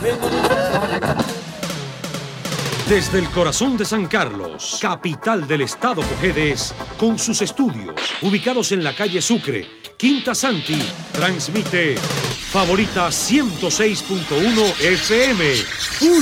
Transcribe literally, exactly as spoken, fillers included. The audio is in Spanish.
Desde el corazón de San Carlos, capital del estado Cojedes, con sus estudios ubicados en la calle Sucre, Quinta Santi, transmite Favorita ciento seis punto uno F M.